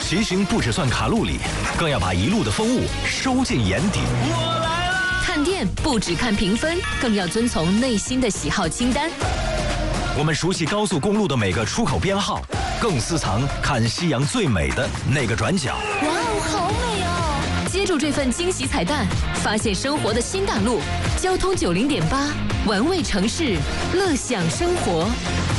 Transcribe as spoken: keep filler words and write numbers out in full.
骑行不只算卡路里，更要把一路的风物收进眼底。 我来啦！ 看店不只看评分，更要遵从内心的喜好清单。 我们熟悉高速公路的每个出口编号，更私藏看夕阳最美的那个转角。 哇哦，好美哦！接住这份惊喜彩蛋，发现生活的新大陆。交通九零点八，玩味城市，乐享生活。